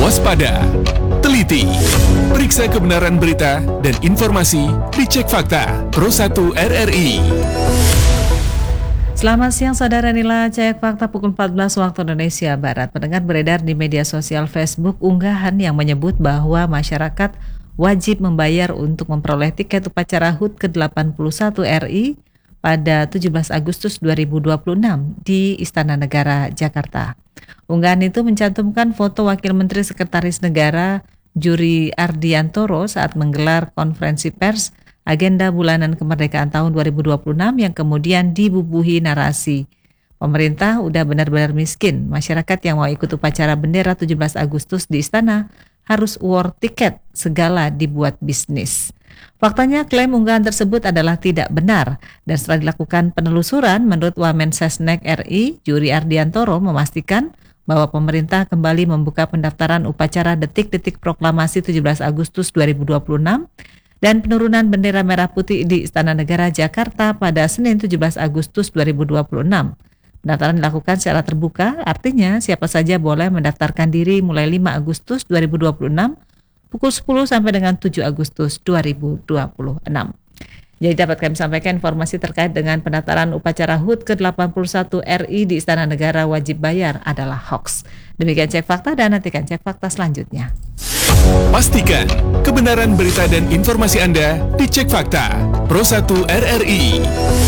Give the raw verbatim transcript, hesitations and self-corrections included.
Waspada, teliti, periksa kebenaran berita dan informasi di Cek Fakta Pro satu R R I. Selamat siang saudara, inilah Cek Fakta pukul empat belas waktu Indonesia Barat. Pendengar, beredar di media sosial Facebook unggahan yang menyebut bahwa masyarakat wajib membayar untuk memperoleh tiket upacara H U T ke delapan puluh satu R I pada tujuh belas Agustus dua ribu dua puluh enam di Istana Negara, Jakarta. Unggahan itu mencantumkan foto Wakil Menteri Sekretaris Negara Juri Ardiantoro saat menggelar konferensi pers agenda bulanan kemerdekaan tahun dua ribu dua puluh enam yang kemudian dibubuhi narasi pemerintah udah benar-benar miskin, masyarakat yang mau ikut upacara bendera tujuh belas Agustus di istana harus war tiket, segala dibuat bisnis. Faktanya klaim unggahan tersebut adalah tidak benar, dan setelah dilakukan penelusuran menurut Wamensesnek R I Juri Ardiantoro memastikan bahwa pemerintah kembali membuka pendaftaran upacara detik-detik proklamasi tujuh belas Agustus dua ribu dua puluh enam dan penurunan bendera merah putih di Istana Negara Jakarta pada Senin tujuh belas Agustus dua ribu dua puluh enam. Pendaftaran dilakukan secara terbuka, artinya siapa saja boleh mendaftarkan diri mulai lima Agustus dua ribu dua puluh enam pukul sepuluh sampai dengan tujuh Agustus dua ribu dua puluh enam. Jadi dapat kami sampaikan informasi terkait dengan pendaftaran upacara H U T ke delapan puluh satu R I di Istana Negara wajib bayar adalah hoax. Demikian Cek Fakta, dan nantikan Cek Fakta selanjutnya. Pastikan kebenaran berita dan informasi Anda di Cek Fakta Pro satu R R I.